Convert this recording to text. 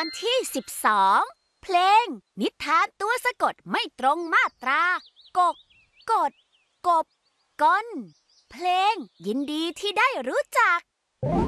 อนที่12เพลงนิทานตัวสะกดไม่ตรงมาตรากกกดกบก้นเพลงยินดีที่ได้รู้จัก